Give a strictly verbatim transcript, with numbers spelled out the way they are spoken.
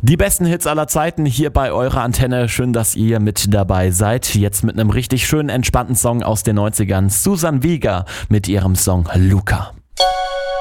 Die besten Hits aller Zeiten hier bei eurer Antenne. Schön, dass ihr mit dabei seid. Jetzt mit einem richtig schönen, entspannten Song aus den neunzigern. Susan Vega mit ihrem Song Luca.